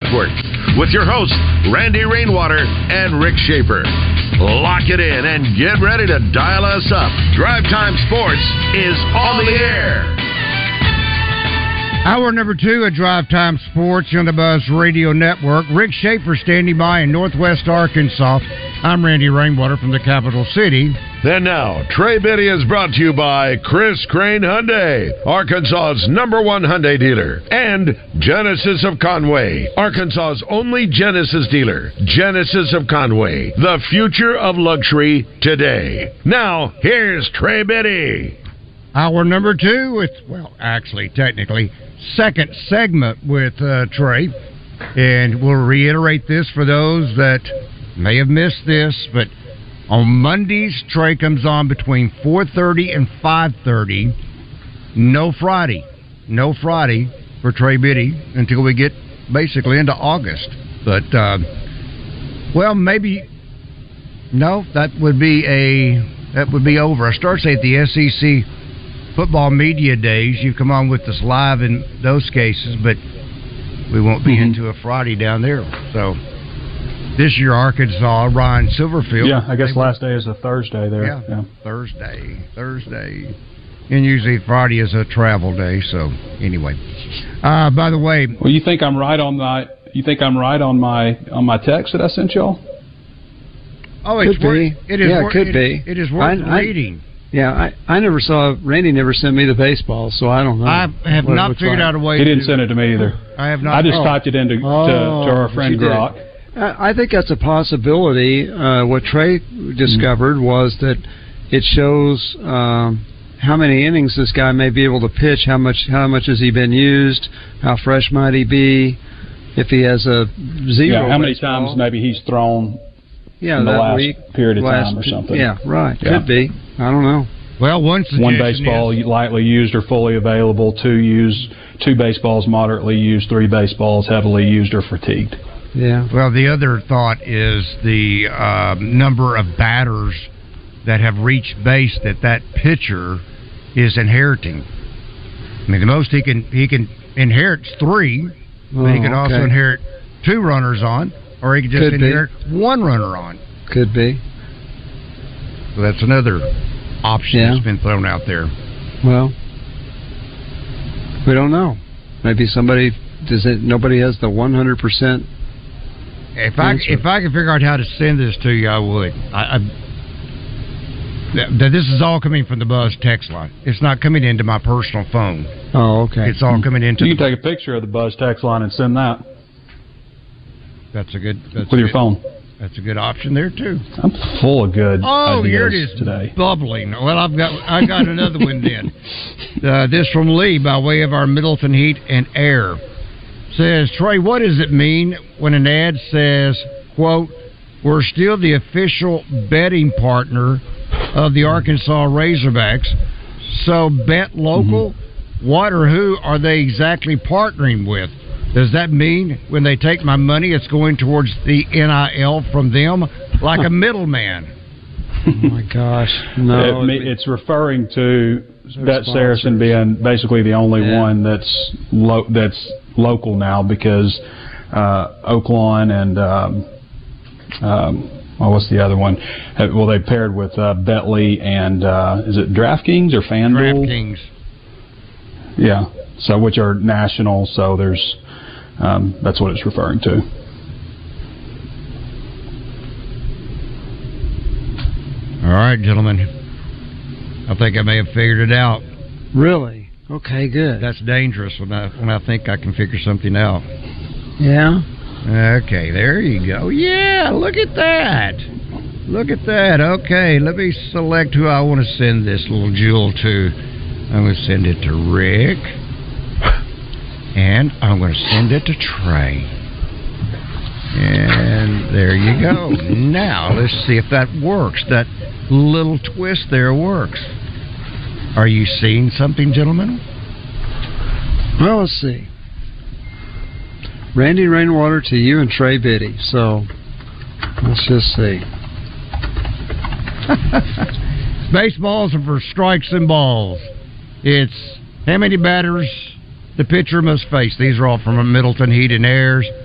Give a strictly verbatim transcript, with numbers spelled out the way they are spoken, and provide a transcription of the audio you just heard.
Network with your hosts, Randy Rainwater and Rick Schaefer. Lock it in and get ready to dial us up. Drive Time Sports is on the air. Hour number two of Drive Time Sports on the Buzz Radio Network. Rick Schaefer standing by in Northwest Arkansas. I'm Randy Rainwater from the capital city. And now, Trey Biddy is brought to you by Chris Crane Hyundai, Arkansas's number one Hyundai dealer, and Genesis of Conway, Arkansas's only Genesis dealer. Genesis of Conway, the future of luxury today. Now, here's Trey Biddy. Hour number two with, well, actually, technically, second segment with uh, Trey. And we'll reiterate this for those that may have missed this, but on Mondays, Trey comes on between four thirty and five thirty. No Friday. No Friday for Trey Biddy until we get basically into August. But, uh, well, maybe, no, that would be a, that would be over. I start saying at the S E C football media days, you come on with us live in those cases, but we won't be mm-hmm. into a Friday down there. So this year, Arkansas, Ryan Silverfield. Yeah, I guess last day is a Thursday there. Yeah, yeah, Thursday, Thursday. And usually Friday is a travel day, so anyway. Uh, by the way... Well, you think I'm right on my... You think I'm right on my on my text that I sent y'all? Oh, it's could worth, be. It is yeah, wor- it could it, be. It is worth I, reading. I, yeah, I, I never saw... Randy never sent me the baseball, so I don't know. I have what not figured like. out a way He to didn't send it to me either. I have not. I just oh. typed it into oh, to, to our friend Grok. I think that's a possibility. Uh, what Trey discovered mm-hmm. was that it shows um, how many innings this guy may be able to pitch, how much how much has he been used, how fresh might he be, if he has a zero. Yeah, how many baseball. times maybe he's thrown yeah, in the that last week, period of last, time or something. Yeah, right. Yeah. Could be. I don't know. Well, one suggestion One baseball is, lightly used or fully available, two used, two baseballs moderately used, three baseballs heavily used or fatigued. Yeah. Well, the other thought is the uh, number of batters that have reached base that that pitcher is inheriting. I mean, the most he can he can inherit is three, oh, but he can okay. also inherit two runners on, or he can just Could inherit be. one runner on. Could be. So that's another option yeah. that's been thrown out there. Well, we don't know. Maybe somebody does it. Nobody has the one hundred percent. If I answer. if I could figure out how to send this to you, I would. I, I, th- this is all coming from the Buzz text line. It's not coming into my personal phone. Oh, okay. It's all coming into. You can the, take a picture of the Buzz text line and send that. That's a good. That's with your good, phone. That's a good option there too. I'm full of good oh, ideas here it is today. Bubbling. Well, I've got I got another one then. Uh, this from Lee by way of our Middleton Heat and Air. Says, Trey, what does it mean when an ad says, quote, we're still the official betting partner of the Arkansas Razorbacks, so bet local? Mm-hmm. What or who are they exactly partnering with? Does that mean when they take my money, it's going towards the N I L from them, like a middleman? Oh, my gosh. No. It, it's referring to Bet Saracen being basically the only yeah. one that's lo- that's local now because uh, Oaklawn and um, um, well, what's the other one? Have, well, they paired with uh, Betley and uh, is it DraftKings or FanDuel? DraftKings. Yeah. So which are national. So there's um, that's what it's referring to. All right, gentlemen. I think I may have figured it out. Really? Okay, good. That's dangerous when I when I think I can figure something out. Yeah. Okay, there you go. Yeah, look at that. Look at that. Okay, let me select who I want to send this little jewel to. I'm going to send it to Rick. And I'm going to send it to Trey. And there you go. Now, let's see if that works. That little twist there works. Are you seeing something, gentlemen? Well, let's see. Randy Rainwater to you and Trey Biddy. So, let's just see. Baseballs are for strikes and balls. It's how many batters the pitcher must face. These are all from Middleton Heat and Airs.